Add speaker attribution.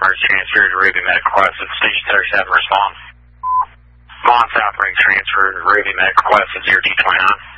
Speaker 1: emergency transfer to Ruby Medical requested. Station 37 respond. Mon South Ring transfer to Ruby Medical requested 0D29.